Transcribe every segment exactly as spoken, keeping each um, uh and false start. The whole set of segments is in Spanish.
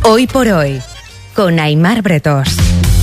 Hoy por hoy, con Aimar Bretós.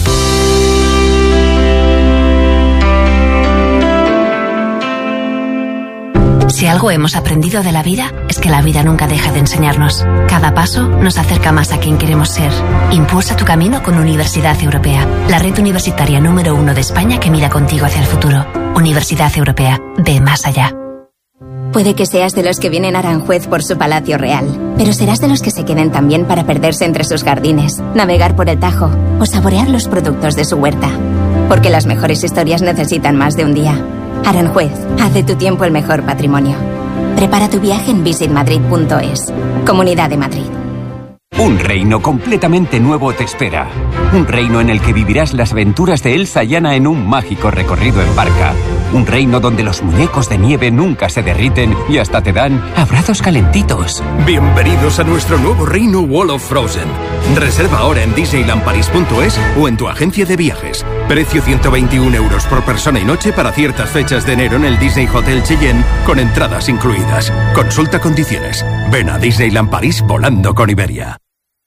Si algo hemos aprendido de la vida, es que la vida nunca deja de enseñarnos. Cada paso nos acerca más a quien queremos ser. Impulsa tu camino con Universidad Europea, la red universitaria número uno de España que mira contigo hacia el futuro. Universidad Europea, ve más allá. Puede que seas de los que vienen a Aranjuez por su palacio real, pero serás de los que se queden también para perderse entre sus jardines, navegar por el Tajo o saborear los productos de su huerta. Porque las mejores historias necesitan más de un día. Aranjuez, haz de tu tiempo el mejor patrimonio. Prepara tu viaje en visit madrid punto es. Comunidad de Madrid. Un reino completamente nuevo te espera. Un reino en el que vivirás las aventuras de Elsa y Anna en un mágico recorrido en barca. Un reino donde los muñecos de nieve nunca se derriten y hasta te dan abrazos calentitos. Bienvenidos a nuestro nuevo reino Wall of Frozen. Reserva ahora en disneyland paris punto es o en tu agencia de viajes. Precio ciento veintiún euros por persona y noche para ciertas fechas de enero en el Disney Hotel Cheyenne con entradas incluidas. Consulta condiciones. Ven a Disneyland París volando con Iberia.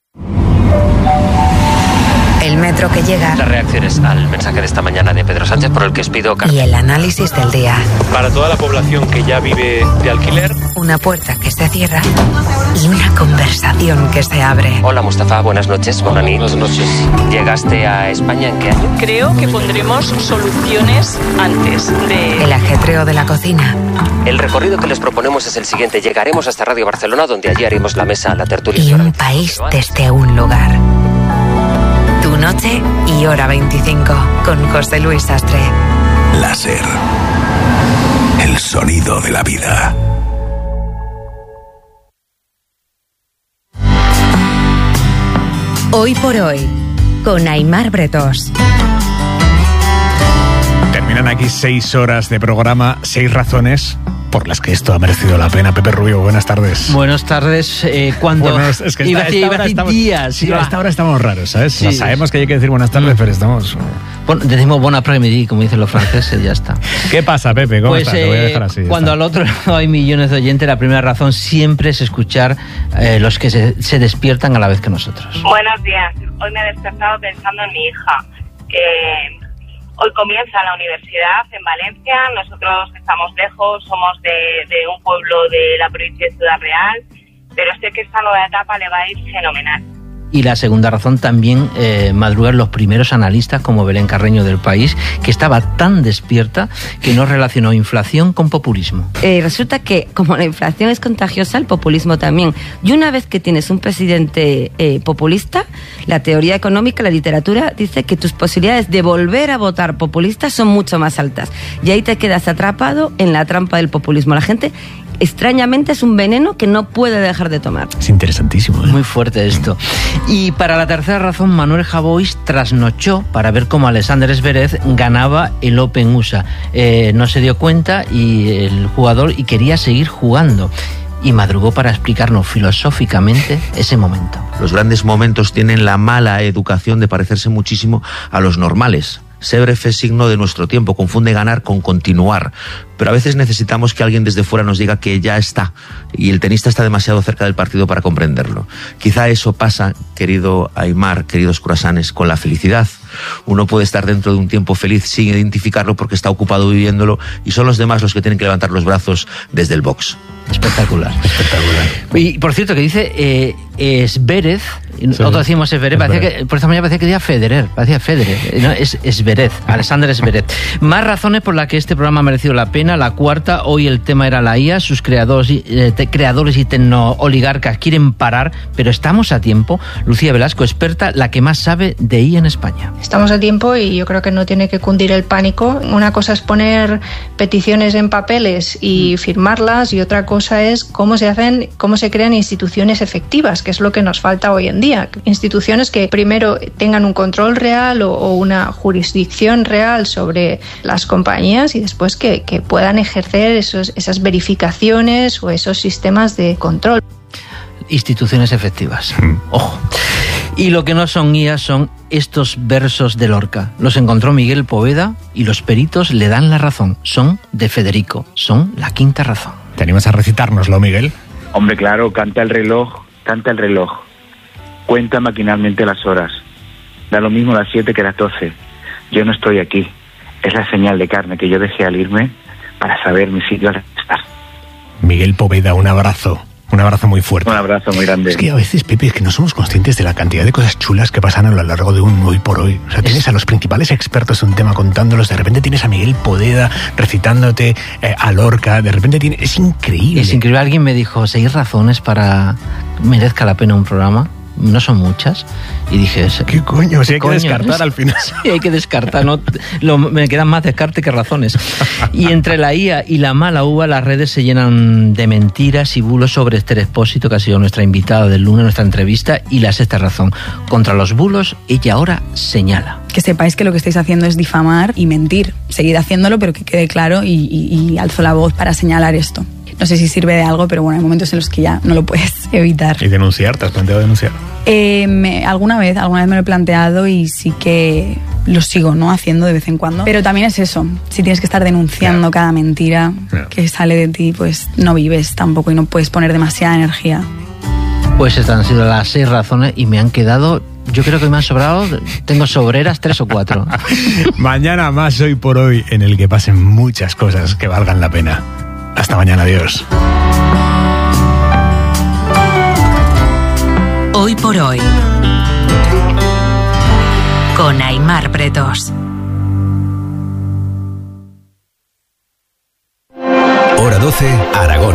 El metro que llega. Las reacciones al mensaje de esta mañana de Pedro Sánchez por el que os pido... Y el análisis del día. Para toda la población que ya vive de alquiler. Una puerta que se cierra y una conversación que se abre. Hola Mustafa, buenas noches. Buenas noches. ¿Llegaste a España en qué año? Creo que pondremos soluciones antes de... El ajetreo de la cocina. El recorrido que les proponemos es el siguiente. Llegaremos hasta Radio Barcelona, donde allí haremos la mesa, la tertulia... Y un país desde un lugar. Tu noche y hora veinticinco, con José Luis Sastre. Láser. El sonido de la vida. Hoy por hoy, con Aimar Bretós. Terminan aquí seis horas de programa, seis razones por las que esto ha merecido la pena. Pepe Rubio, buenas tardes. Buenas tardes. Eh, cuando bueno, es que iba a decir estamos, días. Sí, iba. a esta hora estamos raros, ¿sabes? Sí, o sea, sabemos que hay que decir buenas tardes, mm. pero estamos... Bueno, decimos bon après-midi, como dicen los franceses, ya está. ¿Qué pasa, Pepe? ¿Cómo pues, estás? Eh, Te voy a dejar así. Cuando al otro lado hay millones de oyentes, la primera razón siempre es escuchar eh, los que se, se despiertan a la vez que nosotros. Buenos días. Hoy me he despertado pensando en mi hija. Eh... Hoy comienza la universidad en Valencia, nosotros estamos lejos, somos de, de un pueblo de la provincia de Ciudad Real, pero sé que esta nueva etapa le va a ir fenomenal. Y la segunda razón también, eh, madrugar los primeros analistas como Belén Carreño del País, que estaba tan despierta que no relacionó inflación con populismo. Eh, resulta que como la inflación es contagiosa, el populismo también. Y una vez que tienes un presidente eh, populista, la teoría económica, la literatura, dice que tus posibilidades de volver a votar populista son mucho más altas. Y ahí te quedas atrapado en la trampa del populismo. La gente... extrañamente es un veneno que no puede dejar de tomar. Es interesantísimo, ¿eh? Muy fuerte esto. Y para la tercera razón, Manuel Javois trasnochó para ver cómo Alexander Zverev ganaba el Open U S A. Eh, no se dio cuenta y el jugador y quería seguir jugando. Y madrugó para explicarnos filosóficamente ese momento. Los grandes momentos tienen la mala educación de parecerse muchísimo a los normales. Zverev es signo de nuestro tiempo, confunde ganar con continuar. Pero a veces necesitamos que alguien desde fuera nos diga que ya está, y el tenista está demasiado cerca del partido para comprenderlo. Quizá eso pasa, querido Aimar, queridos curasanes, con la felicidad. Uno puede estar dentro de un tiempo feliz sin identificarlo porque está ocupado viviéndolo, y son los demás los que tienen que levantar los brazos desde el box. Espectacular, espectacular. Y por cierto, que dice eh, Zverev, sí, nosotros decimos Zverev, parecía que, por esta mañana parecía que decía Federer, parecía Federer, no, es Zverev, Alexander Zverev. Más razones por las que este programa ha merecido la pena. La cuarta, hoy el tema era la I A, sus creadores y, eh, te, creadores y tecnooligarcas quieren parar, pero estamos a tiempo. Lucía Velasco, experta, la que más sabe de I A en España. Estamos a tiempo y yo creo que no tiene que cundir el pánico. Una cosa es poner peticiones en papeles y firmarlas, y otra cosa es cómo se hacen, cómo se crean instituciones efectivas, que es lo que nos falta hoy en día. Instituciones que primero tengan un control real o, o una jurisdicción real sobre las compañías, y después que, que puedan ejercer esos, esas verificaciones o esos sistemas de control. Instituciones efectivas. Ojo. Y lo que no son I A son estos versos de Lorca. Los encontró Miguel Poveda y los peritos le dan la razón. Son de Federico. Son la quinta razón. ¿Te animas a recitárnoslo, Miguel? Hombre, claro, canta el reloj, canta el reloj. Cuenta maquinalmente las horas. Da lo mismo las siete que las doce. Yo no estoy aquí. Es la señal de carne que yo dejé al irme para saber mi sitio al estar. Miguel Poveda, un abrazo. Un abrazo muy fuerte. Un abrazo muy grande. Es que a veces, Pepe, es que no somos conscientes de la cantidad de cosas chulas que pasan a lo largo de un hoy por hoy. O sea, tienes a los principales expertos en un tema contándolos, de repente tienes a Miguel Poveda recitándote eh, a Lorca, de repente tienes... Es increíble. Es increíble. Alguien me dijo, seis razones para merezca la pena un programa. No son muchas. Y dije... ¿Qué coño? Si hay coño? que descartar al final. Sí, hay que descartar. ¿No? Lo, me quedan más descarte que razones. Y entre la I A y la mala uva, las redes se llenan de mentiras y bulos sobre Esther Expósito, que ha sido nuestra invitada del lunes, nuestra entrevista, y la sexta razón. Contra los bulos, ella ahora señala. Que sepáis que lo que estáis haciendo es difamar y mentir. Seguid haciéndolo, pero que quede claro, y, y, y alzo la voz para señalar esto. No sé si sirve de algo, pero bueno, hay momentos en los que ya no lo puedes evitar. ¿Y denunciar? ¿Te has planteado denunciar? Eh, me, alguna vez, alguna vez me lo he planteado y sí que lo sigo, ¿no? Haciendo de vez en cuando. Pero también es eso, si tienes que estar denunciando yeah. cada mentira yeah. que sale de ti, pues no vives tampoco y no puedes poner demasiada energía. Pues estas han sido las seis razones y me han quedado... Yo creo que me han sobrado, tengo sobreras tres o cuatro. Mañana más Hoy por Hoy, en el que pasen muchas cosas que valgan la pena. Hasta mañana, adiós. Hoy por Hoy, con Aimar Pretos. Hora doce, Aragón.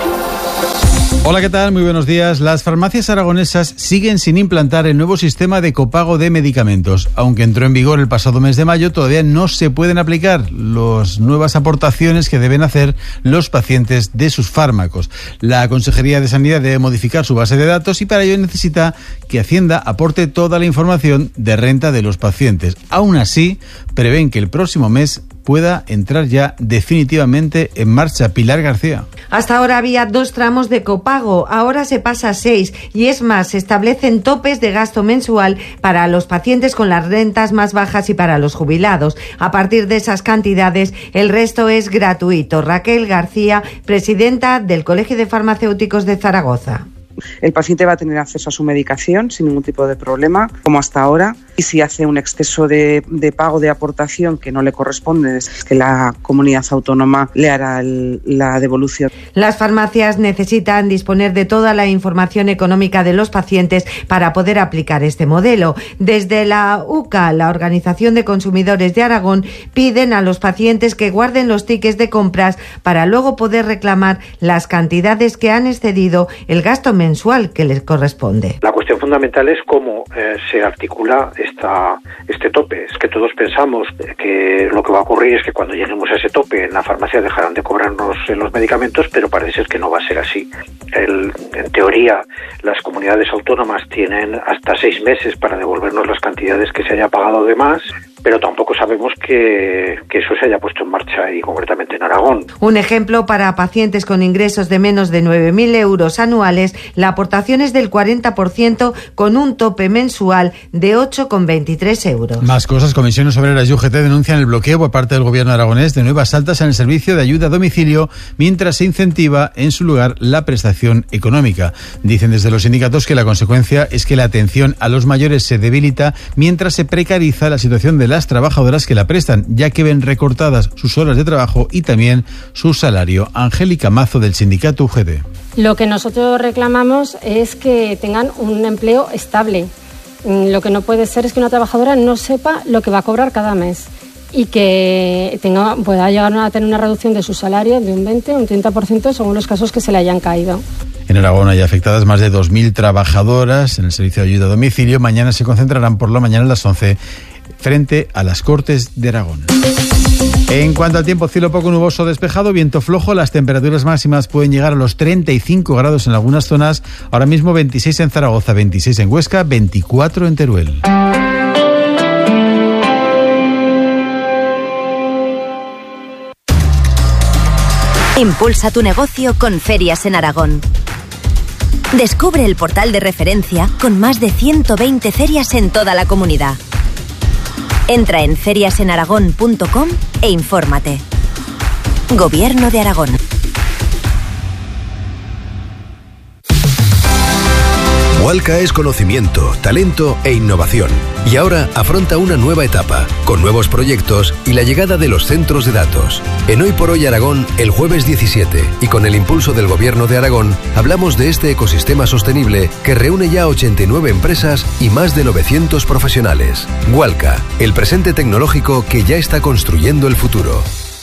Hola, ¿qué tal? Muy buenos días. Las farmacias aragonesas siguen sin implantar el nuevo sistema de copago de medicamentos. Aunque entró en vigor el pasado mes de mayo, todavía no se pueden aplicar las nuevas aportaciones que deben hacer los pacientes de sus fármacos. La Consejería de Sanidad debe modificar su base de datos y para ello necesita que Hacienda aporte toda la información de renta de los pacientes. Aún así, prevén que el próximo mes pueda entrar ya definitivamente en marcha. Pilar García. Hasta ahora había dos tramos de copago, ahora se pasa a seis y es más, se establecen topes de gasto mensual para los pacientes con las rentas más bajas y para los jubilados. A partir de esas cantidades, el resto es gratuito. Raquel García, presidenta del Colegio de Farmacéuticos de Zaragoza. El paciente va a tener acceso a su medicación sin ningún tipo de problema, como hasta ahora. Y si hace un exceso de, de pago de aportación que no le corresponde, es que la comunidad autónoma le hará el, la devolución. Las farmacias necesitan disponer de toda la información económica de los pacientes para poder aplicar este modelo. Desde la U C A, la Organización de Consumidores de Aragón, piden a los pacientes que guarden los tickets de compras para luego poder reclamar las cantidades que han excedido el gasto mensual que les corresponde. La cuestión fundamental es cómo eh, se articula esta, este tope. Es que todos pensamos que lo que va a ocurrir es que cuando lleguemos a ese tope en la farmacia dejarán de cobrarnos los medicamentos, pero parece ser que no va a ser así. El, en teoría, las comunidades autónomas tienen hasta seis meses para devolvernos las cantidades que se haya pagado de más, pero tampoco sabemos que, que eso se haya puesto en marcha y concretamente en Aragón. Un ejemplo para pacientes con ingresos de menos de nueve mil euros anuales, la aportación es del cuarenta por ciento con un tope mensual de ocho coma veintitrés euros. Más cosas. Comisiones Obreras y U G T denuncian el bloqueo por parte del gobierno aragonés de nuevas altas en el servicio de ayuda a domicilio mientras se incentiva en su lugar la prestación económica. Dicen desde los sindicatos que la consecuencia es que la atención a los mayores se debilita mientras se precariza la situación de las trabajadoras que la prestan, ya que ven recortadas sus horas de trabajo y también su salario. Angélica Mazo, del sindicato U G T. Lo que nosotros reclamamos es que tengan un empleo estable. Lo que no puede ser es que una trabajadora no sepa lo que va a cobrar cada mes y que tenga, pueda llegar a tener una reducción de su salario de un veinte o un treinta por ciento según los casos que se le hayan caído. En Aragón hay afectadas más de dos mil trabajadoras en el servicio de ayuda a domicilio. Mañana se concentrarán por la mañana a las once frente a las Cortes de Aragón. En cuanto al tiempo, cielo poco nuboso despejado, viento flojo, las temperaturas máximas pueden llegar a los treinta y cinco grados en algunas zonas, ahora mismo veintiséis en Zaragoza, veintiséis en Huesca, veinticuatro en Teruel. Impulsa tu negocio con Ferias en Aragón. Descubre el portal de referencia con más de ciento veinte ferias en toda la comunidad. Entra en ferias en aragón punto com e infórmate. Gobierno de Aragón. Walca es conocimiento, talento e innovación. Y ahora afronta una nueva etapa, con nuevos proyectos y la llegada de los centros de datos. En Hoy por Hoy Aragón, el jueves diecisiete, y con el impulso del Gobierno de Aragón, hablamos de este ecosistema sostenible que reúne ya ochenta y nueve empresas y más de novecientos profesionales. Walca, el presente tecnológico que ya está construyendo el futuro.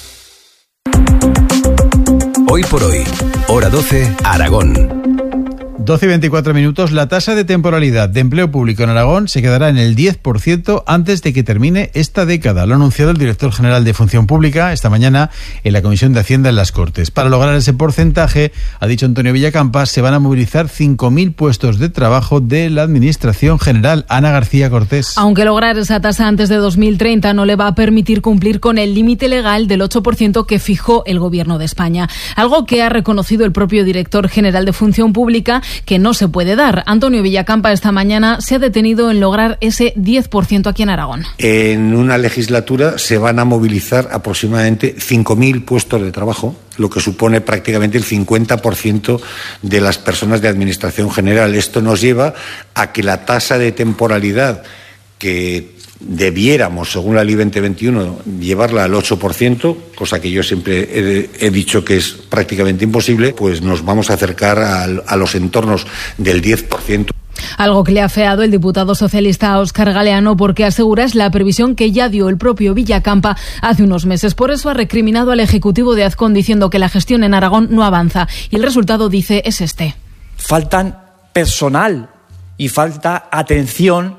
Hoy por Hoy, hora doce, Aragón. doce y veinticuatro minutos. La tasa de temporalidad de empleo público en Aragón se quedará en el diez por ciento antes de que termine esta década. Lo ha anunciado el director general de Función Pública esta mañana en la Comisión de Hacienda en las Cortes. Para lograr ese porcentaje, ha dicho Antonio Villacampa, se van a movilizar cinco mil puestos de trabajo de la Administración General. Ana García Cortés. Aunque lograr esa tasa antes de dos mil treinta no le va a permitir cumplir con el límite legal del ocho por ciento que fijó el Gobierno de España. Algo que ha reconocido el propio director general de Función Pública, que no se puede dar. Antonio Villacampa esta mañana se ha detenido en lograr ese diez por ciento aquí en Aragón. En una legislatura se van a movilizar aproximadamente cinco mil puestos de trabajo, lo que supone prácticamente el cincuenta por ciento de las personas de Administración General. Esto nos lleva a que la tasa de temporalidad que debiéramos, según la Ley veinte veintiuno, llevarla al ocho por ciento, cosa que yo siempre he, he dicho que es prácticamente imposible, pues nos vamos a acercar a, a los entornos del diez por ciento. Algo que le ha afeado el diputado socialista Óscar Galeano, porque asegura es la previsión que ya dio el propio Villacampa hace unos meses. Por eso ha recriminado al Ejecutivo de Azcón diciendo que la gestión en Aragón no avanza. Y el resultado, dice, es este. Faltan personal y falta atención.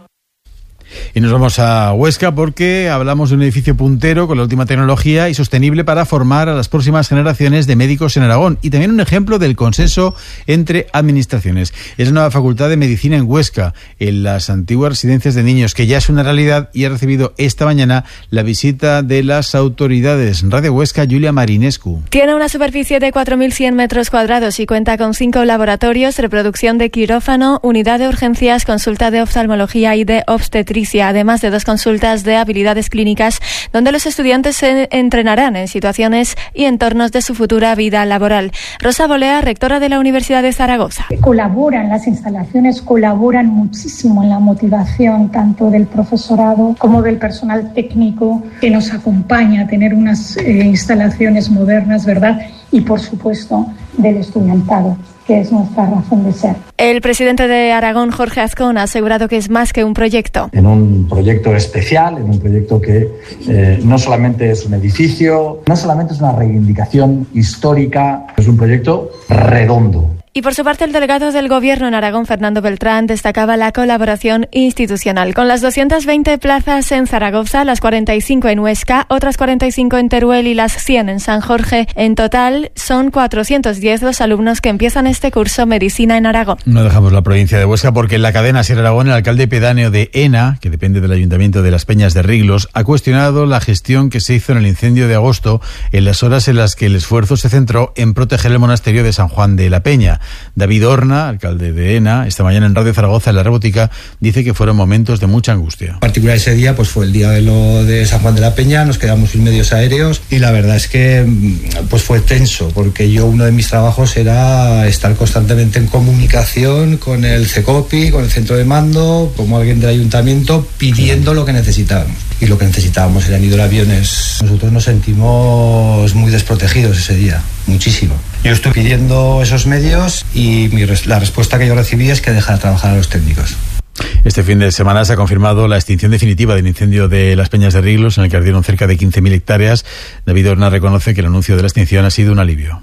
Y nos vamos a Huesca porque hablamos de un edificio puntero con la última tecnología y sostenible para formar a las próximas generaciones de médicos en Aragón. Y también un ejemplo del consenso entre administraciones. Es la nueva Facultad de Medicina en Huesca, en las antiguas residencias de niños, que ya es una realidad y ha recibido esta mañana la visita de las autoridades. Radio Huesca, Julia Marinescu. Tiene una superficie de cuatro mil cien metros cuadrados y cuenta con cinco laboratorios, reproducción de quirófano, unidad de urgencias, consulta de oftalmología y de obstetricia, además de dos consultas de habilidades clínicas donde los estudiantes se entrenarán en situaciones y entornos de su futura vida laboral. Rosa Bolea, rectora de la Universidad de Zaragoza. Colaboran, las instalaciones colaboran muchísimo en la motivación tanto del profesorado como del personal técnico que nos acompaña a tener unas eh, instalaciones modernas, ¿verdad? Y por supuesto del estudiantado, que es nuestra razón de ser. El presidente de Aragón, Jorge Azcón, ha asegurado que es más que un proyecto. En un proyecto especial, en un proyecto que eh, no solamente es un edificio, no solamente es una reivindicación histórica, es un proyecto redondo. Y por su parte, el delegado del Gobierno en Aragón, Fernando Beltrán, destacaba la colaboración institucional. Con las doscientas veinte plazas en Zaragoza, las cuarenta y cinco en Huesca, otras cuarenta y cinco en Teruel y las cien en San Jorge, en total son cuatrocientos diez los alumnos que empiezan este curso Medicina en Aragón. No dejamos la provincia de Huesca porque en la cadena Sierra Aragón, el alcalde pedáneo de Ena, que depende del Ayuntamiento de Las Peñas de Riglos, ha cuestionado la gestión que se hizo en el incendio de agosto, en las horas en las que el esfuerzo se centró en proteger el monasterio de San Juan de la Peña. David Horna, alcalde de Ena, esta mañana en Radio Zaragoza, en La Rebotica, dice que fueron momentos de mucha angustia. En particular ese día pues fue el día de lo de San Juan de la Peña, nos quedamos sin medios aéreos y la verdad es que pues fue tenso, porque yo uno de mis trabajos era estar constantemente en comunicación con el CECOPI, con el centro de mando, como alguien del ayuntamiento, pidiendo lo que necesitábamos. Y lo que necesitábamos eran hidroaviones. Nosotros nos sentimos muy desprotegidos ese día, muchísimo. Yo estoy pidiendo esos medios y mi res- la respuesta que yo recibí es que dejar trabajar a los técnicos. Este fin de semana se ha confirmado la extinción definitiva del incendio de Las Peñas de Riglos, en el que ardieron cerca de quince mil hectáreas. David Horna reconoce que el anuncio de la extinción ha sido un alivio.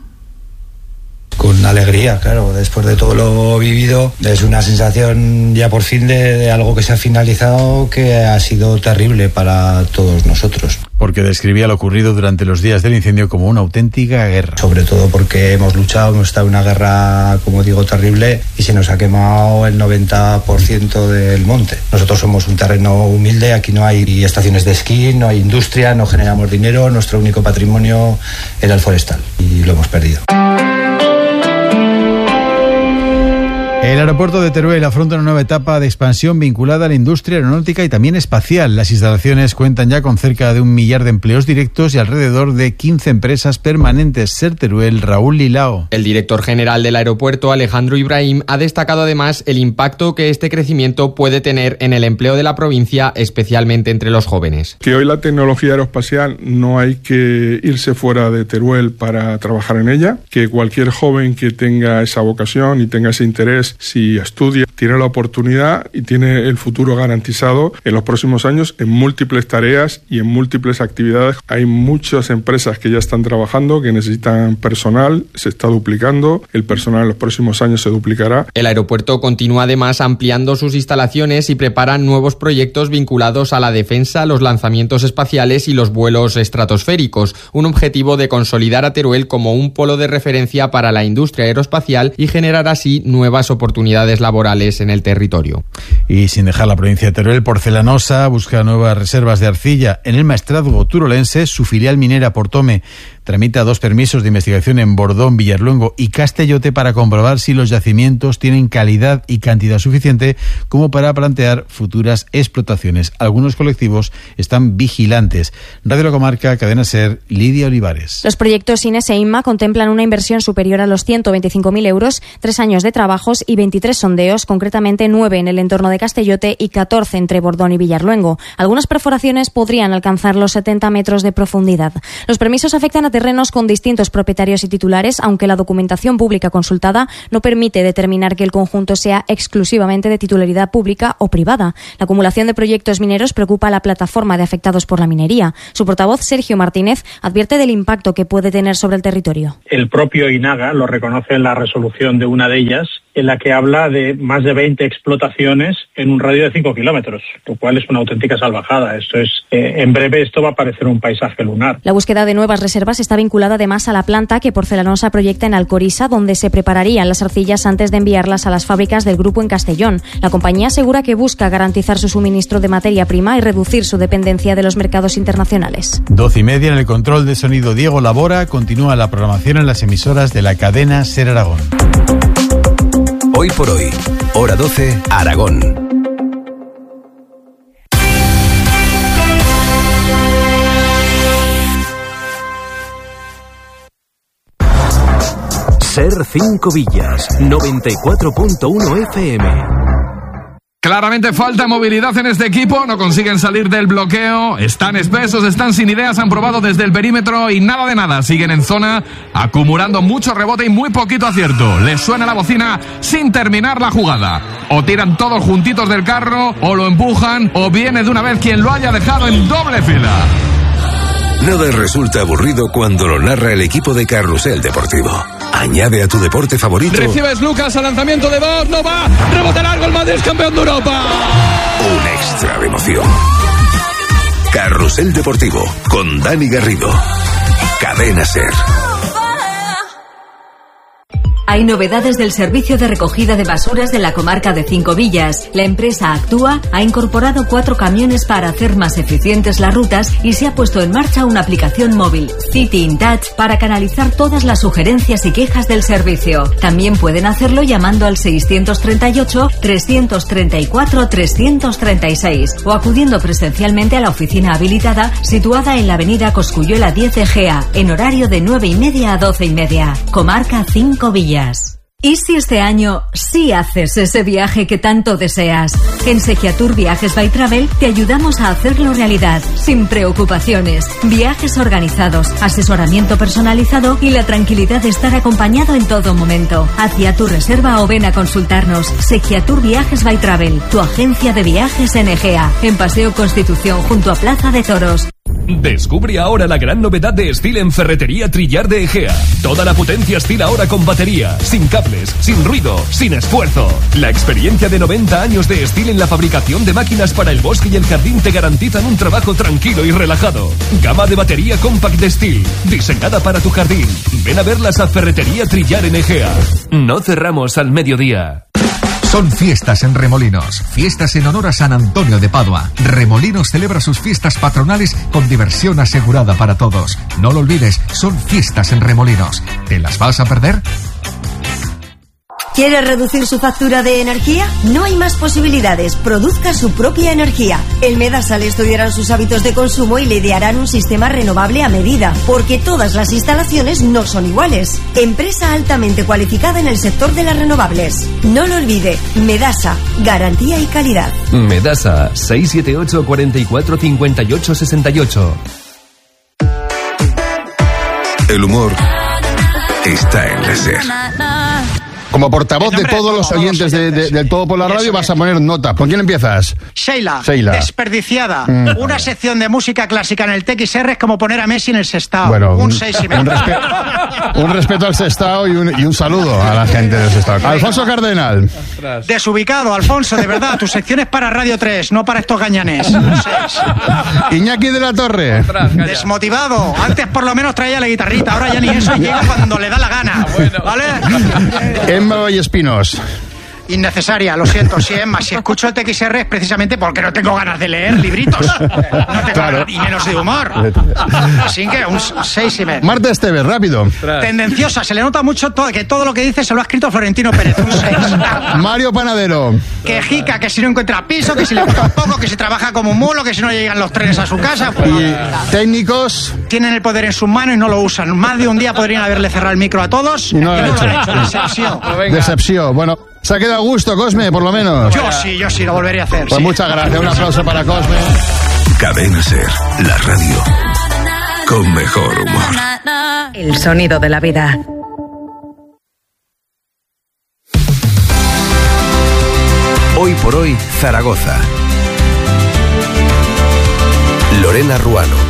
Con alegría, claro, después de todo lo vivido, es una sensación ya por fin de, de algo que se ha finalizado, que ha sido terrible para todos nosotros. Porque describía lo ocurrido durante los días del incendio como una auténtica guerra. Sobre todo porque hemos luchado, hemos estado en una guerra, como digo, terrible, y se nos ha quemado el noventa por ciento del monte. Nosotros somos un terreno humilde, aquí no hay estaciones de esquí, no hay industria, no generamos dinero, nuestro único patrimonio era el forestal y lo hemos perdido. El aeropuerto de Teruel afronta una nueva etapa de expansión vinculada a la industria aeronáutica y también espacial. Las instalaciones cuentan ya con cerca de un millar de empleos directos y alrededor de quince empresas permanentes. Ser Teruel, Raúl Lilao. El director general del aeropuerto, Alejandro Ibrahim, ha destacado además el impacto que este crecimiento puede tener en el empleo de la provincia, especialmente entre los jóvenes. Que hoy la tecnología aeroespacial no hay que irse fuera de Teruel para trabajar en ella, que cualquier joven que tenga esa vocación y tenga ese interés, si estudia, tiene la oportunidad y tiene el futuro garantizado en los próximos años en múltiples tareas y en múltiples actividades. Hay muchas empresas que ya están trabajando, que necesitan personal, se está duplicando, el personal en los próximos años se duplicará. El aeropuerto continúa además ampliando sus instalaciones y prepara nuevos proyectos vinculados a la defensa, los lanzamientos espaciales y los vuelos estratosféricos, un objetivo de consolidar a Teruel como un polo de referencia para la industria aeroespacial y generar así nuevas oportunidades laborales en el territorio. Y sin dejar la provincia de Teruel, Porcelanosa busca nuevas reservas de arcilla. En el maestrazgo turolense, su filial minera Portome tramita dos permisos de investigación en Bordón, Villarluengo y Castellote para comprobar si los yacimientos tienen calidad y cantidad suficiente como para plantear futuras explotaciones. Algunos colectivos están vigilantes. Radio La Comarca, Cadena SER, Lidia Olivares. Los proyectos Ines e Inma contemplan una inversión superior a los ciento veinticinco mil euros, tres años de trabajos y veintitrés sondeos, concretamente nueve en el entorno de Castellote y catorce entre Bordón y Villarluengo. Algunas perforaciones podrían alcanzar los setenta metros de profundidad. Los permisos afectan a terrenos con distintos propietarios y titulares, aunque la documentación pública consultada no permite determinar que el conjunto sea exclusivamente de titularidad pública o privada. La acumulación de proyectos mineros preocupa a la plataforma de afectados por la minería. Su portavoz, Sergio Martínez, advierte del impacto que puede tener sobre el territorio. El propio INAGA lo reconoce en la resolución de una de ellas, en la que habla de más de veinte explotaciones en un radio de cinco kilómetros, lo cual es una auténtica salvajada. Esto es, eh, en breve esto va a parecer un paisaje lunar. La búsqueda de nuevas reservas está vinculada además a la planta que Porcelanosa proyecta en Alcoriza, donde se prepararían las arcillas antes de enviarlas a las fábricas del grupo en Castellón. La compañía asegura que busca garantizar su suministro de materia prima y reducir su dependencia de los mercados internacionales. Doce y media en el control de sonido Diego Labora. Continúa la programación en las emisoras de la cadena SER Aragón. Hoy por hoy, hora doce, Aragón. SER cinco Villas, noventa y cuatro punto uno F M. Claramente falta movilidad en este equipo, no consiguen salir del bloqueo, están espesos, están sin ideas, han probado desde el perímetro y nada de nada, siguen en zona acumulando mucho rebote y muy poquito acierto. Les suena la bocina sin terminar la jugada. O tiran todos juntitos del carro, o lo empujan, o viene de una vez quien lo haya dejado en doble fila. Nada resulta aburrido cuando lo narra el equipo de Carrusel Deportivo. Añade a tu deporte favorito. Recibes Lucas al lanzamiento de Bosch, no va, rebote largo, el Madrid es campeón de Europa. Un extra de emoción. Carrusel Deportivo con Dani Garrido. Cadena SER. Hay novedades del servicio de recogida de basuras de la comarca de Cinco Villas. La empresa Actúa ha incorporado cuatro camiones para hacer más eficientes las rutas y se ha puesto en marcha una aplicación móvil, City in Touch, para canalizar todas las sugerencias y quejas del servicio. También pueden hacerlo llamando al seiscientos treinta y ocho, trescientos treinta y cuatro, trescientos treinta y seis o acudiendo presencialmente a la oficina habilitada situada en la avenida Cosculluela diez Egea, en horario de nueve y media a doce y media. Comarca Cinco Villas. ¿Y si este año sí haces ese viaje que tanto deseas? En Segiatur Viajes by Travel te ayudamos a hacerlo realidad, sin preocupaciones. Viajes organizados, asesoramiento personalizado y la tranquilidad de estar acompañado en todo momento. Haz ya tu reserva o ven a consultarnos. Segiatur Viajes by Travel, tu agencia de viajes en Egea, en Paseo Constitución junto a Plaza de Toros. Descubre ahora la gran novedad de Stihl en Ferretería Trillar de Egea. Toda la potencia Stihl ahora con batería, sin cables, sin ruido, sin esfuerzo. La experiencia de noventa años de Stihl en la fabricación de máquinas para el bosque y el jardín te garantizan un trabajo tranquilo y relajado. Gama de batería compact de Stihl, diseñada para tu jardín. Ven a verlas a Ferretería Trillar en Egea. No cerramos al mediodía. Son fiestas en Remolinos, fiestas en honor a San Antonio de Padua. Remolinos celebra sus fiestas patronales con diversión asegurada para todos. No lo olvides, son fiestas en Remolinos. ¿Te las vas a perder? ¿Quiere reducir su factura de energía? No hay más posibilidades. Produzca su propia energía. En Medasa le estudiarán sus hábitos de consumo y le idearán un sistema renovable a medida, porque todas las instalaciones no son iguales. Empresa altamente cualificada en el sector de las renovables. No lo olvide, Medasa, garantía y calidad. Medasa, seis siete ocho, cuatro cuatro, cinco ocho seis ocho. El humor está en la SER. Como portavoz de todos los oyentes de, de, del Todo por la Radio vas a poner nota. ¿Con quién empiezas? Sheila, Sheila. Desperdiciada. Mm. Una sección de música clásica en el T X R es como poner a Messi en el Sestao. Bueno, un un, seis y medio. un, respe- un respeto al Sestao y un, y un saludo a la gente del Sestao. Alfonso Cardenal. Desubicado, Alfonso, de verdad. Tu sección es para Radio tres, no para estos gañanés. Un seis. Iñaki de la Torre. Desmotivado. Antes por lo menos traía la guitarrita, ahora ya ni eso, y llega cuando le da la gana. ¿Vale? Emma Vallespinos. Innecesaria, lo siento, sí, Emma. Si escucho el T X R es precisamente porque no tengo ganas de leer libritos. No tengo Claro. ganas, y menos de humor. Así que un seis y medio. Marta Esteves, rápido. Tendenciosa, se le nota mucho todo, que todo lo que dice se lo ha escrito Florentino Pérez. Un seis. Mario Panadero. Que jica, que si no encuentra piso, que si le gusta un poco, que si trabaja como un mulo, que si no llegan los trenes a su casa. Pues, Y técnicos. tienen el poder en sus manos y no lo usan. Más de un día podrían haberle cerrado el micro a todos. Y no lo y han no lo han hecho. hecho. Decepción. Decepción. Bueno, se ha quedado a gusto, Cosme, por lo menos. Yo sí, yo sí, lo volvería a hacer. Pues sí. muchas gracias. Un aplauso para Cosme. Cadena SER, la radio con mejor humor. El sonido de la vida. Hoy por hoy, Zaragoza. Lorena Ruano.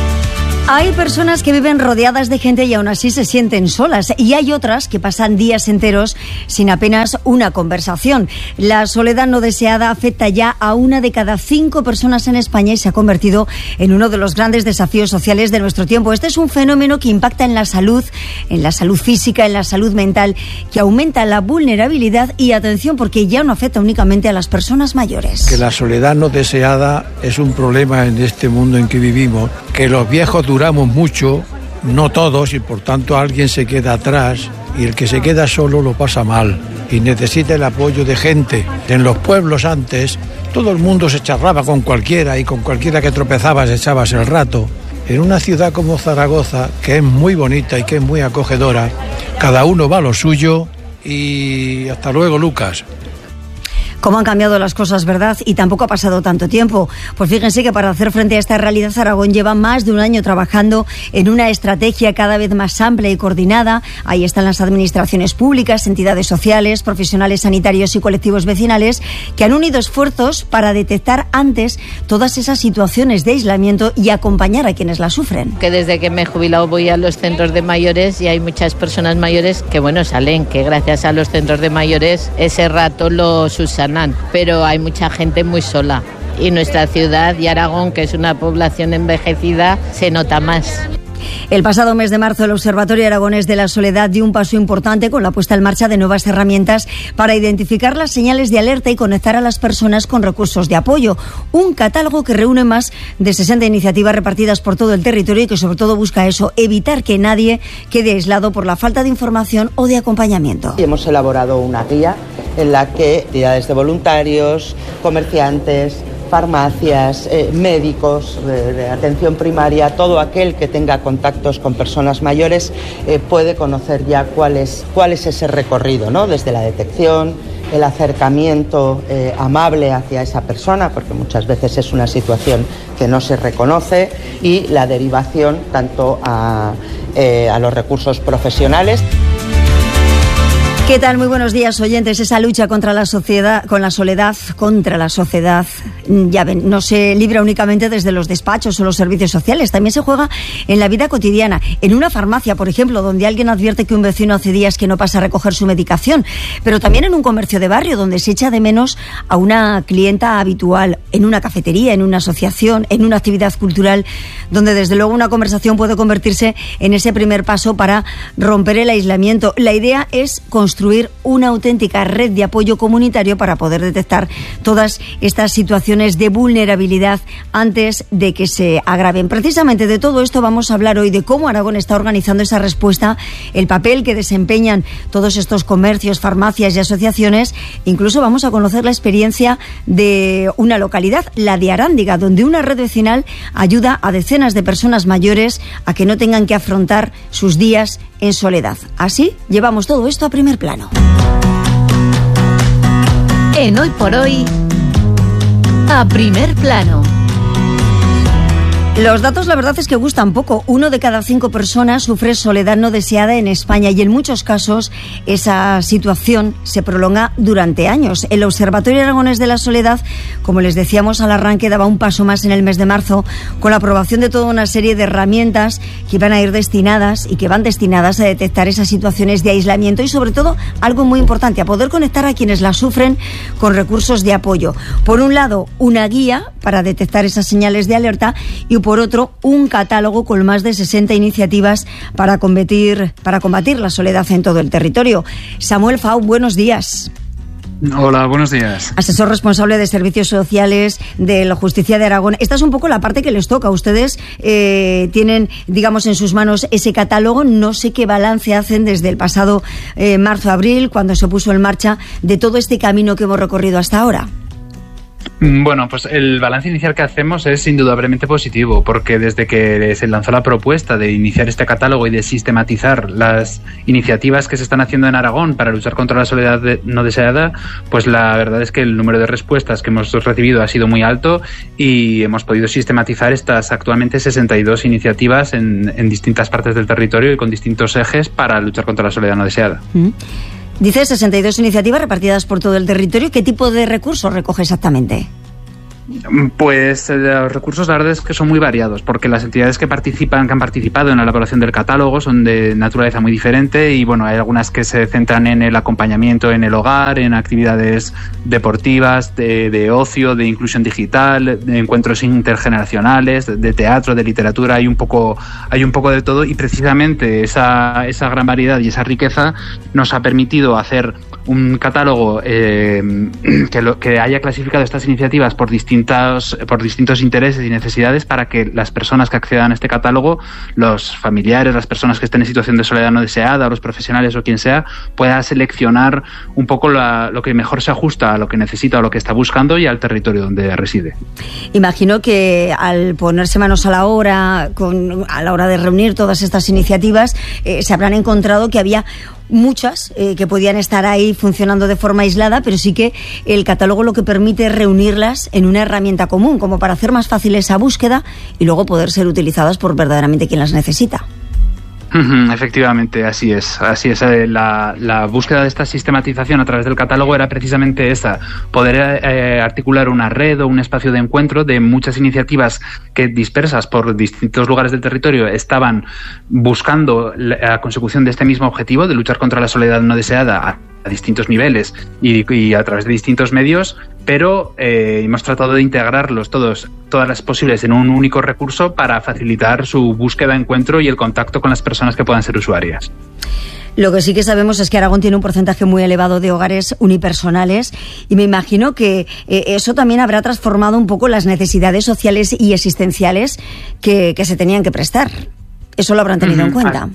Hay personas que viven rodeadas de gente y aún así se sienten solas, y hay otras que pasan días enteros sin apenas una conversación. La soledad no deseada afecta ya a una de cada cinco personas en España y se ha convertido en uno de los grandes desafíos sociales de nuestro tiempo. Este es un fenómeno que impacta en la salud, en la salud física, en la salud mental, que aumenta la vulnerabilidad y atención, porque ya no afecta únicamente a las personas mayores. Que la soledad no deseada es un problema en este mundo en que vivimos, que los viejos duramos mucho, no todos, y por tanto alguien se queda atrás, y el que se queda solo lo pasa mal y necesita el apoyo de gente. En los pueblos antes todo el mundo se charlaba con cualquiera y con cualquiera que tropezabas echabas el rato. En una ciudad como Zaragoza, que es muy bonita y que es muy acogedora, cada uno va a lo suyo y hasta luego, Lucas. Cómo han cambiado las cosas, ¿verdad? Y tampoco ha pasado tanto tiempo. Pues fíjense que para hacer frente a esta realidad, Aragón lleva más de un año trabajando en una estrategia cada vez más amplia y coordinada. Ahí están las administraciones públicas, entidades sociales, profesionales sanitarios y colectivos vecinales que han unido esfuerzos para detectar antes todas esas situaciones de aislamiento y acompañar a quienes la sufren. Que desde que me he jubilado voy a los centros de mayores y hay muchas personas mayores que, bueno, salen, que gracias a los centros de mayores ese rato lo subsanan. Pero hay mucha gente muy sola y nuestra ciudad y Aragón, que es una población envejecida, se nota más. El pasado mes de marzo, el Observatorio Aragonés de la Soledad dio un paso importante con la puesta en marcha de nuevas herramientas para identificar las señales de alerta y conectar a las personas con recursos de apoyo. Un catálogo que reúne más de sesenta iniciativas repartidas por todo el territorio y que sobre todo busca eso, evitar que nadie quede aislado por la falta de información o de acompañamiento. Y hemos elaborado una guía en la que entidades de voluntarios, comerciantes, farmacias, eh, médicos de, de atención primaria, todo aquel que tenga contactos con personas mayores eh, puede conocer ya cuál es, cuál es ese recorrido, ¿no? Desde la detección, el acercamiento eh, amable hacia esa persona, porque muchas veces es una situación que no se reconoce, y la derivación tanto a, eh, a los recursos profesionales. ¿Qué tal? Muy buenos días, oyentes. Esa lucha contra la sociedad, con la soledad, contra la sociedad, ya ven, no se libra únicamente desde los despachos o los servicios sociales, también se juega en la vida cotidiana, en una farmacia, por ejemplo, donde alguien advierte que un vecino hace días que no pasa a recoger su medicación, pero también en un comercio de barrio, donde se echa de menos a una clienta habitual, en una cafetería, en una asociación, en una actividad cultural, donde desde luego una conversación puede convertirse en ese primer paso para romper el aislamiento. La idea es construir construir una auténtica red de apoyo comunitario para poder detectar todas estas situaciones de vulnerabilidad antes de que se agraven. Precisamente de todo esto vamos a hablar hoy, de cómo Aragón está organizando esa respuesta, el papel que desempeñan todos estos comercios, farmacias y asociaciones. Incluso vamos a conocer la experiencia de una localidad, la de Arándiga, donde una red vecinal ayuda a decenas de personas mayores a que no tengan que afrontar sus días en soledad. Así llevamos todo esto a primer plano. En Hoy por Hoy, a primer plano. Los datos, la verdad es que gustan poco. Uno de cada cinco personas sufre soledad no deseada en España y en muchos casos esa situación se prolonga durante años. El Observatorio Aragonés de la Soledad, como les decíamos al arranque, daba un paso más en el mes de marzo con la aprobación de toda una serie de herramientas que van a ir destinadas y que van destinadas a detectar esas situaciones de aislamiento y, sobre todo, algo muy importante, a poder conectar a quienes la sufren con recursos de apoyo. Por un lado, una guía para detectar esas señales de alerta y, por otro, un catálogo con más de sesenta iniciativas para combatir, para combatir la soledad en todo el territorio. Samuel Fau, buenos días. Hola, buenos días. Asesor responsable de Servicios Sociales de la Justicia de Aragón. Esta es un poco la parte que les toca. Ustedes eh, tienen, digamos, en sus manos ese catálogo. No sé qué balance hacen desde el pasado eh, marzo-abril, cuando se puso en marcha, de todo este camino que hemos recorrido hasta ahora. Bueno, pues el balance inicial que hacemos es indudablemente positivo, porque desde que se lanzó la propuesta de iniciar este catálogo y de sistematizar las iniciativas que se están haciendo en Aragón para luchar contra la soledad de, no deseada, pues la verdad es que el número de respuestas que hemos recibido ha sido muy alto y hemos podido sistematizar estas actualmente sesenta y dos iniciativas en, en distintas partes del territorio y con distintos ejes para luchar contra la soledad no deseada. Mm. Dice sesenta y dos iniciativas repartidas por todo el territorio. ¿Qué tipo de recursos recoge exactamente? Pues eh, los recursos, la verdad es que son muy variados, porque las entidades que participan, que han participado en la elaboración del catálogo son de naturaleza muy diferente y bueno, hay algunas que se centran en el acompañamiento en el hogar, en actividades deportivas, de, de ocio, de inclusión digital, de encuentros intergeneracionales, de, de teatro, de literatura, hay un poco, hay un poco de todo y precisamente esa, esa gran variedad y esa riqueza nos ha permitido hacer un catálogo eh, que, lo, que haya clasificado estas iniciativas por distintos por distintos intereses y necesidades para que las personas que accedan a este catálogo, los familiares, las personas que estén en situación de soledad no deseada, los profesionales o quien sea, pueda seleccionar un poco la, lo que mejor se ajusta a lo que necesita o lo que está buscando y al territorio donde reside. Imagino que al ponerse manos a la obra, con, a la hora de reunir todas estas iniciativas, eh, se habrán encontrado que había muchas eh, que podían estar ahí funcionando de forma aislada, pero sí que el catálogo lo que permite es reunirlas en una herramienta común, como para hacer más fácil esa búsqueda y luego poder ser utilizadas por verdaderamente quien las necesita. Efectivamente, así es. Así es. La, la búsqueda de esta sistematización a través del catálogo era precisamente esa, poder eh, articular una red o un espacio de encuentro de muchas iniciativas que dispersas por distintos lugares del territorio estaban buscando la consecución de este mismo objetivo de luchar contra la soledad no deseada a, a distintos niveles y, y a través de distintos medios, pero eh, hemos tratado de integrarlos todos, todas las posibles en un único recurso para facilitar su búsqueda, encuentro y el contacto con las personas que puedan ser usuarias. Lo que sí que sabemos es que Aragón tiene un porcentaje muy elevado de hogares unipersonales y me imagino que eh, eso también habrá transformado un poco las necesidades sociales y existenciales que, que se tenían que prestar. Eso lo habrán tenido uh-huh. en cuenta.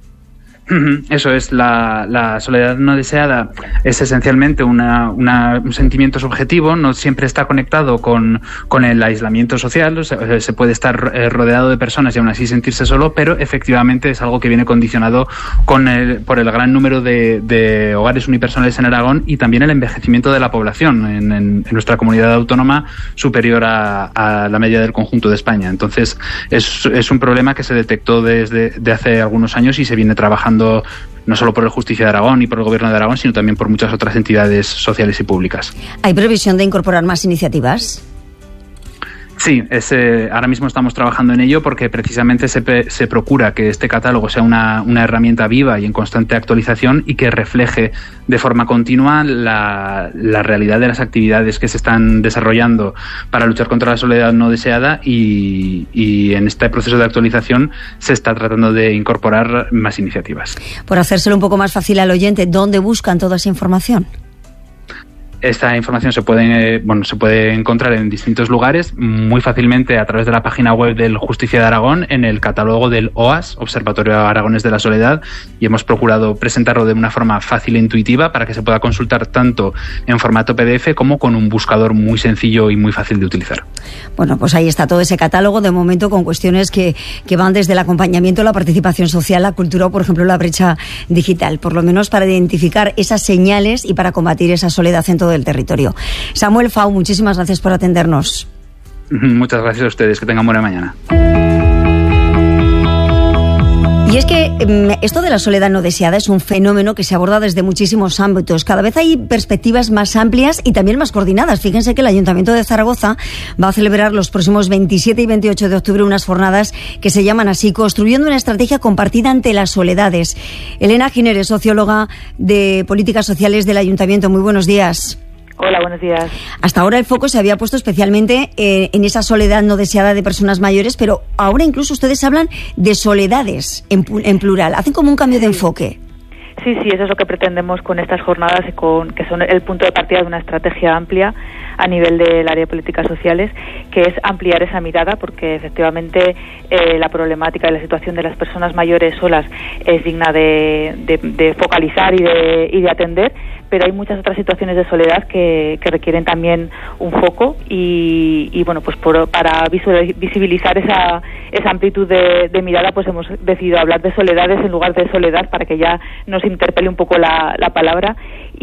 Eso es, la, la soledad no deseada es esencialmente una, una, un sentimiento subjetivo, no siempre está conectado con, con el aislamiento social, o sea, se puede estar rodeado de personas y aún así sentirse solo, pero efectivamente es algo que viene condicionado con el, por el gran número de, de hogares unipersonales en Aragón y también el envejecimiento de la población en, en, en nuestra comunidad autónoma superior a, a la media del conjunto de España. Entonces es, es un problema que se detectó desde de hace algunos años y se viene trabajando no solo por el Justicia de Aragón y por el Gobierno de Aragón, sino también por muchas otras entidades sociales y públicas. ¿Hay previsión de incorporar más iniciativas? Sí, es, eh, ahora mismo estamos trabajando en ello porque precisamente se, se procura que este catálogo sea una, una herramienta viva y en constante actualización y que refleje de forma continua la, la realidad de las actividades que se están desarrollando para luchar contra la soledad no deseada y, y en este proceso de actualización se está tratando de incorporar más iniciativas. Por hacérselo un poco más fácil al oyente, ¿dónde buscan toda esa información? Esta información se puede, bueno, se puede encontrar en distintos lugares, muy fácilmente a través de la página web del Justicia de Aragón, en el catálogo del O A S, Observatorio Aragonés de la Soledad, y hemos procurado presentarlo de una forma fácil e intuitiva para que se pueda consultar tanto en formato P D F como con un buscador muy sencillo y muy fácil de utilizar. Bueno, pues ahí está todo ese catálogo, de momento con cuestiones que, que van desde el acompañamiento, la participación social, la cultura o, por ejemplo, la brecha digital, por lo menos para identificar esas señales y para combatir esa soledad en todo del territorio. Samuel Fau, muchísimas gracias por atendernos. Muchas gracias a ustedes, que tengan buena mañana. Y es que esto de la soledad no deseada es un fenómeno que se aborda desde muchísimos ámbitos. Cada vez hay perspectivas más amplias y también más coordinadas. Fíjense que el Ayuntamiento de Zaragoza va a celebrar los próximos veintisiete y veintiocho de octubre unas jornadas que se llaman así, construyendo una estrategia compartida ante las soledades. Elena Gineres, socióloga de políticas sociales del Ayuntamiento. Muy buenos días. Hola, buenos días. Hasta ahora el foco se había puesto especialmente eh, en esa soledad no deseada de personas mayores, pero ahora incluso ustedes hablan de soledades en, en plural. Hacen como un cambio de enfoque. Sí, sí, eso es lo que pretendemos con estas jornadas, y con, que son el punto de partida de una estrategia amplia a nivel del área de políticas sociales, que es ampliar esa mirada, porque efectivamente eh, la problemática y la situación de las personas mayores solas es digna de, de, de focalizar y de, y de atender, pero hay muchas otras situaciones de soledad que, que requieren también un foco y, y bueno, pues por, para visibilizar esa, esa amplitud de, de mirada, pues hemos decidido hablar de soledades en lugar de soledad, para que ya nos interpele un poco la, la palabra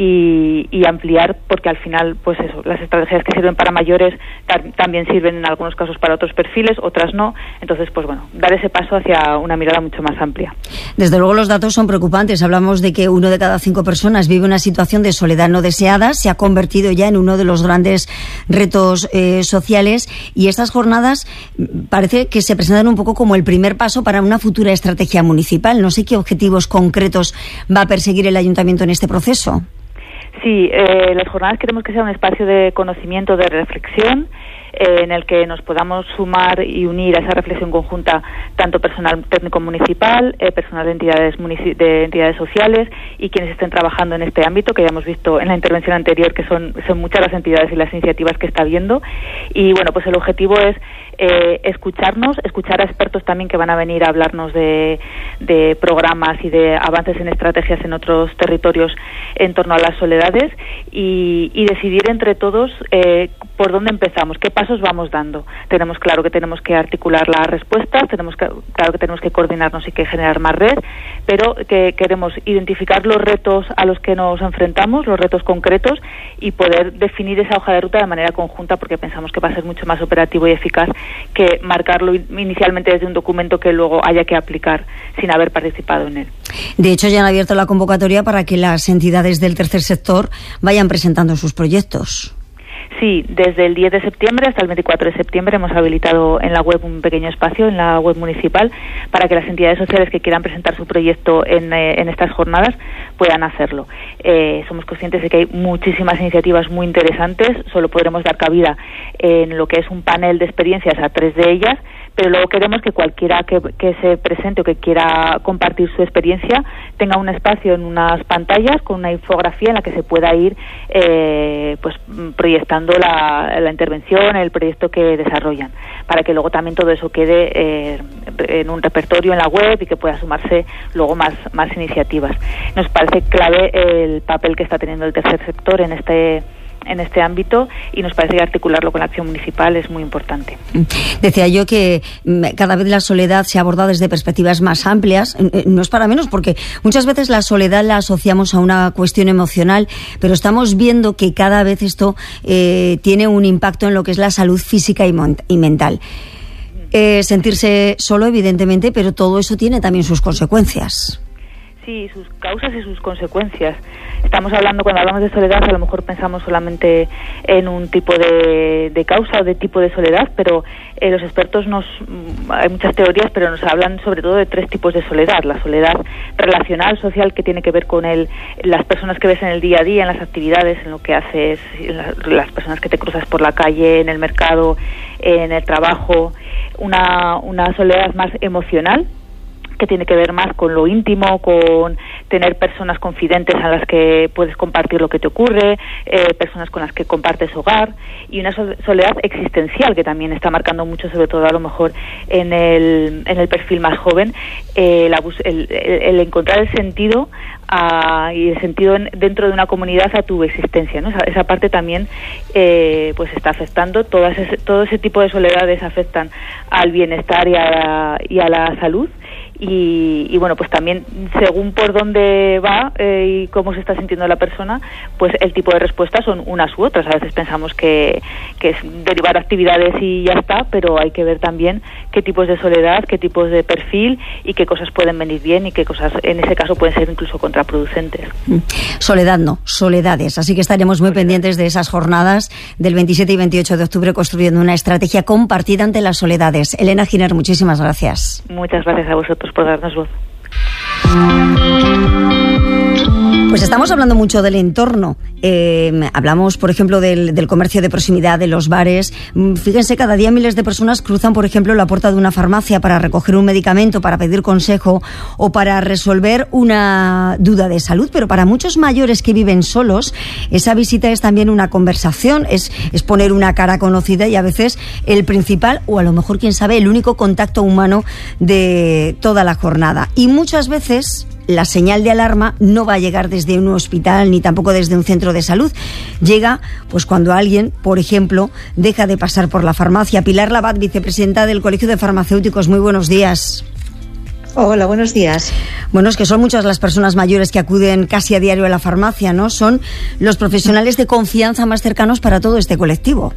y, y ampliar, porque al final, pues eso, las estrategias que sirven para mayores tar, también sirven en algunos casos para otros perfiles, otras no. Entonces, pues bueno, dar ese paso hacia una mirada mucho más amplia. Desde luego los datos son preocupantes. Hablamos de que uno de cada cinco personas vive una situación de soledad no deseada. Se ha convertido ya en uno de los grandes retos eh, sociales, y estas jornadas parece que se presentan un poco como el primer paso para una futura estrategia municipal. No sé qué objetivos concretos va a perseguir el Ayuntamiento en este proceso. Sí, eh, las jornadas queremos que sea un espacio de conocimiento, de reflexión, eh, en el que nos podamos sumar y unir a esa reflexión conjunta tanto personal técnico municipal, eh, personal de entidades munici- de entidades sociales y quienes estén trabajando en este ámbito, que ya hemos visto en la intervención anterior que son, son muchas las entidades y las iniciativas que está habiendo. Y bueno, pues el objetivo es eh, escucharnos, escuchar a expertos también que van a venir a hablarnos de, de programas y de avances en estrategias en otros territorios en torno a las soledades y, y decidir entre todos eh, por dónde empezamos, qué pasos vamos dando. Tenemos claro que tenemos que articular las respuestas, tenemos que, claro que tenemos que coordinarnos y que generar más red, pero que queremos identificar los retos a los que nos enfrentamos, los retos concretos, y poder definir esa hoja de ruta de manera conjunta, porque pensamos que va a ser mucho más operativo y eficaz que marcarlo inicialmente desde un documento que luego haya que aplicar sin haber participado en él. De hecho, ya han abierto la convocatoria para que las entidades del tercer sector vayan presentando sus proyectos. Sí, desde el diez de septiembre hasta el veinticuatro de septiembre hemos habilitado en la web un pequeño espacio, en la web municipal, para que las entidades sociales que quieran presentar su proyecto en, eh, en estas jornadas puedan hacerlo. Eh, somos conscientes de que hay muchísimas iniciativas muy interesantes, solo podremos dar cabida en lo que es un panel de experiencias a tres de ellas, pero luego queremos que cualquiera que, que se presente o que quiera compartir su experiencia tenga un espacio en unas pantallas con una infografía en la que se pueda ir eh, pues proyectando la, la intervención, el proyecto que desarrollan, para que luego también todo eso quede eh, en un repertorio en la web y que pueda sumarse luego más, más iniciativas. Nos parece clave el papel que está teniendo el tercer sector en este en este ámbito y nos parece que articularlo con la acción municipal es muy importante. Decía yo que cada vez la soledad se aborda desde perspectivas más amplias, no es para menos, porque muchas veces la soledad la asociamos a una cuestión emocional, pero estamos viendo que cada vez esto eh, tiene un impacto en lo que es la salud física y, mon- y mental. Eh, sentirse solo, evidentemente, pero todo eso tiene también sus consecuencias. Sí, sus causas y sus consecuencias. Estamos hablando, cuando hablamos de soledad, a lo mejor pensamos solamente en un tipo de, de causa o de tipo de soledad, pero eh, los expertos nos, hay muchas teorías, pero nos hablan sobre todo de tres tipos de soledad. La soledad relacional, social, que tiene que ver con el, las personas que ves en el día a día, en las actividades, en lo que haces, en la, las personas que te cruzas por la calle, en el mercado, en el trabajo. Una, una soledad más emocional, que tiene que ver más con lo íntimo, con tener personas confidentes a las que puedes compartir lo que te ocurre, eh, personas con las que compartes hogar, y una soledad existencial que también está marcando mucho, sobre todo a lo mejor en el, en el perfil más joven, eh, el, el, el encontrar el sentido a, y el sentido en, dentro de una comunidad a tu existencia, ¿no? Esa, esa parte también eh, pues está afectando. Todas ese, todo ese tipo de soledades afectan al bienestar y a la, y a la salud. Y, y bueno, pues también según por dónde va eh, y cómo se está sintiendo la persona, pues el tipo de respuestas son unas u otras. A veces pensamos que, que es derivar actividades y ya está, pero hay que ver también qué tipos de soledad, qué tipos de perfil y qué cosas pueden venir bien y qué cosas en ese caso pueden ser incluso contraproducentes. Soledad no, soledades. Así que estaremos muy pendientes de esas jornadas del veintisiete y veintiocho de octubre, construyendo una estrategia compartida ante las soledades. Elena Giner, muchísimas gracias. Muchas gracias a vosotros por darnos voz. Pues estamos hablando mucho del entorno. Eh, hablamos, por ejemplo, del, del comercio de proximidad, de los bares. Fíjense, cada día miles de personas cruzan, por ejemplo, la puerta de una farmacia para recoger un medicamento, para pedir consejo o para resolver una duda de salud. Pero para muchos mayores que viven solos, esa visita es también una conversación, es, es poner una cara conocida y a veces el principal, o a lo mejor, quién sabe, el único contacto humano de toda la jornada. Y muchas veces la señal de alarma no va a llegar desde un hospital ni tampoco desde un centro de salud. Llega pues cuando alguien, por ejemplo, deja de pasar por la farmacia. Pilar Labat, vicepresidenta del Colegio de Farmacéuticos, muy buenos días. Hola, buenos días. Bueno, es que son muchas las personas mayores que acuden casi a diario a la farmacia, ¿no? Son los profesionales de confianza más cercanos para todo este colectivo.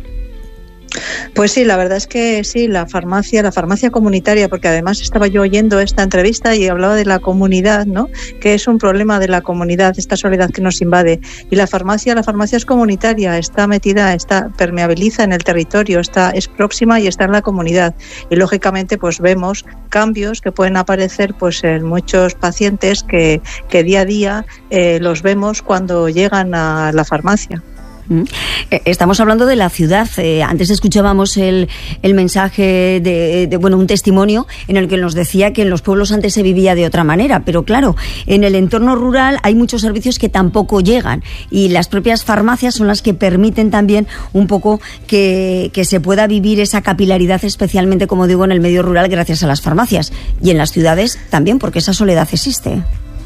Pues sí, la verdad es que sí, la farmacia, la farmacia comunitaria, porque además estaba yo oyendo esta entrevista y hablaba de la comunidad, ¿no? Que es un problema de la comunidad, esta soledad que nos invade. Y la farmacia, la farmacia es comunitaria, está metida, está permeabiliza en el territorio, está es próxima y está en la comunidad. Y lógicamente, pues vemos cambios que pueden aparecer, pues en muchos pacientes que que día a día eh, los vemos cuando llegan a la farmacia. Estamos hablando de la ciudad. Eh, antes escuchábamos el, el mensaje de, de, bueno, un testimonio en el que nos decía que en los pueblos antes se vivía de otra manera, pero claro, en el entorno rural hay muchos servicios que tampoco llegan y las propias farmacias son las que permiten también un poco que, que se pueda vivir esa capilaridad, especialmente, como digo, en el medio rural gracias a las farmacias, y en las ciudades también, porque esa soledad existe.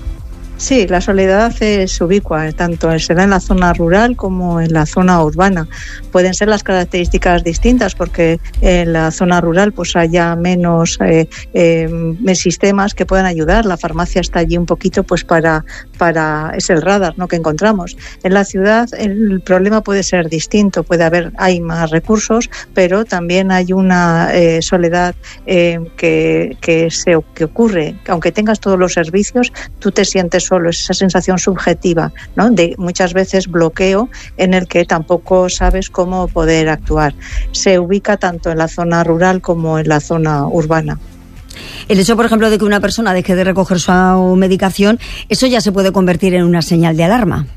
Sí, la soledad es ubicua, tanto será en la zona rural como en la zona urbana. Pueden ser las características distintas, porque en la zona rural pues haya menos eh, eh, sistemas que puedan ayudar. La farmacia está allí un poquito pues para para es el radar, ¿no?, que encontramos. En la ciudad el problema puede ser distinto, puede haber hay más recursos, pero también hay una eh, soledad eh, que que se que ocurre, aunque tengas todos los servicios, tú te sientes solo, es esa sensación subjetiva, ¿no?, de muchas veces bloqueo en el que tampoco sabes cómo poder actuar. Se ubica tanto en la zona rural como en la zona urbana. El hecho, por ejemplo, de que una persona deje de recoger su medicación, eso ya se puede convertir en una señal de alarma.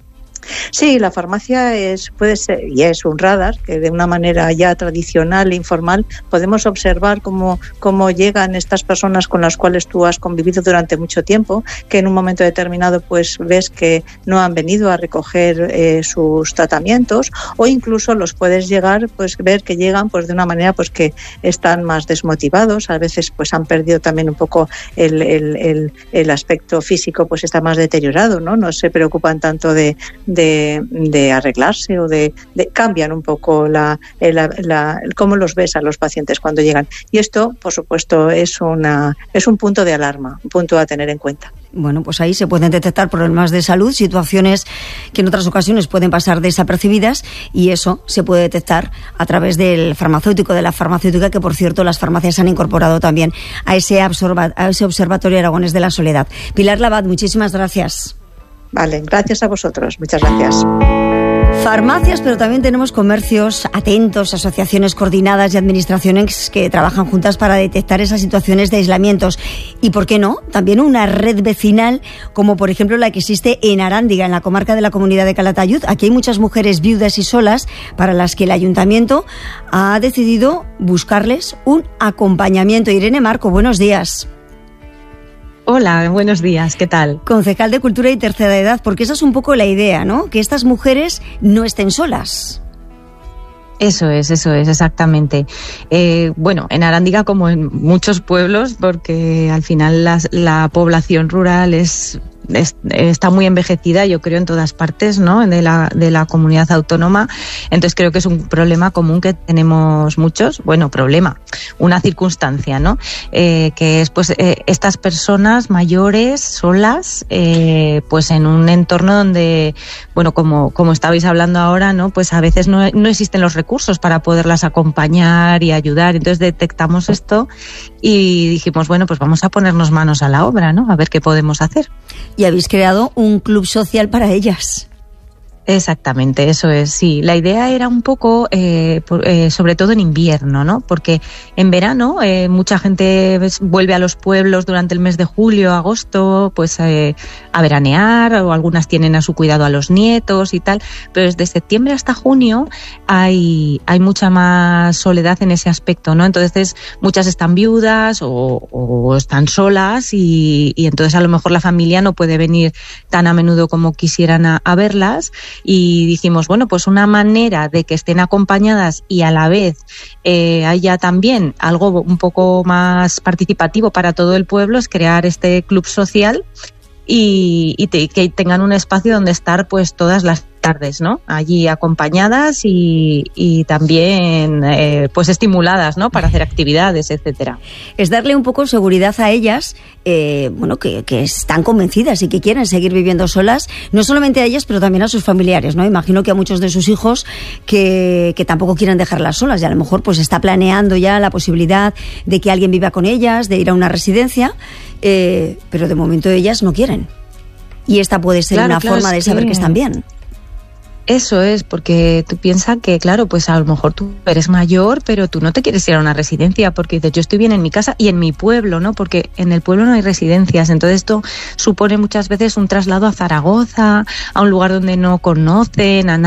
Sí, la farmacia es puede ser y es un radar que de una manera ya tradicional e informal podemos observar cómo, cómo llegan estas personas con las cuales tú has convivido durante mucho tiempo, que en un momento determinado pues ves que no han venido a recoger eh, sus tratamientos, o incluso los puedes llegar pues ver que llegan pues de una manera pues que están más desmotivados, a veces pues han perdido también un poco el, el, el, el aspecto físico, pues está más deteriorado, no no se preocupan tanto de De, de arreglarse o de, de cambian un poco la, la, la, cómo los ves a los pacientes cuando llegan. Y esto, por supuesto, es una es un punto de alarma, un punto a tener en cuenta. Bueno, pues ahí se pueden detectar problemas de salud, situaciones que en otras ocasiones pueden pasar desapercibidas, y eso se puede detectar a través del farmacéutico, de la farmacéutica, que por cierto las farmacias han incorporado también a ese, absorba, a ese Observatorio Aragonés de la Soledad. Pilar Labat, muchísimas gracias. Vale, gracias a vosotros. Muchas gracias. Farmacias, pero también tenemos comercios atentos, asociaciones coordinadas y administraciones que trabajan juntas para detectar esas situaciones de aislamientos. Y, ¿por qué no?, también una red vecinal, como por ejemplo la que existe en Arándiga, en la comarca de la Comunidad de Calatayud. Aquí hay muchas mujeres viudas y solas para las que el ayuntamiento ha decidido buscarles un acompañamiento. Irene Marco, buenos días. Hola, buenos días, ¿qué tal? Concejal de Cultura y Tercera Edad, porque esa es un poco la idea, ¿no? Que estas mujeres no estén solas. Eso es, eso es, exactamente. Eh, bueno, en Arándiga, como en muchos pueblos, porque al final la, la población rural es... está muy envejecida, yo creo, en todas partes, ¿no?, de la, de la comunidad autónoma. Entonces creo que es un problema común que tenemos muchos. Bueno, problema, una circunstancia, ¿no?, eh, que es pues eh, estas personas mayores, solas, eh, pues en un entorno donde, bueno, como, como estabais hablando ahora, ¿no?, pues a veces no, no existen los recursos para poderlas acompañar y ayudar. Entonces detectamos esto y dijimos, bueno, pues vamos a ponernos manos a la obra, ¿no?, a ver qué podemos hacer. Y habéis creado un club social para ellas. Exactamente, eso es, sí. La idea era un poco, eh, por, eh, sobre todo en invierno, ¿no? Porque en verano eh, mucha gente vuelve a los pueblos durante el mes de julio, agosto, pues eh, a veranear, o algunas tienen a su cuidado a los nietos y tal. Pero desde septiembre hasta junio hay, hay mucha más soledad en ese aspecto, ¿no? Entonces muchas están viudas o, o están solas y, y entonces a lo mejor la familia no puede venir tan a menudo como quisieran a, a verlas. Y dijimos, bueno, pues una manera de que estén acompañadas y a la vez eh, haya también algo un poco más participativo para todo el pueblo es crear este club social y, y te, que tengan un espacio donde estar pues todas las tardes, ¿no?, allí acompañadas y, y también eh, pues estimuladas, ¿no?, para hacer actividades, etcétera. Es darle un poco seguridad a ellas, eh, bueno, que, que están convencidas y que quieren seguir viviendo solas, no solamente a ellas, pero también a sus familiares, ¿no? Imagino que a muchos de sus hijos que, que tampoco quieren dejarlas solas y a lo mejor pues está planeando ya la posibilidad de que alguien viva con ellas, de ir a una residencia, eh, pero de momento ellas no quieren. Y esta puede ser claro, una claro, forma de es saber que... que están bien. Eso es, porque tú piensas que, claro, pues a lo mejor tú eres mayor, pero tú no te quieres ir a una residencia, porque dices, yo estoy bien en mi casa y en mi pueblo, ¿no? Porque en el pueblo no hay residencias, entonces esto supone muchas veces un traslado a Zaragoza, a un lugar donde no conocen a nadie.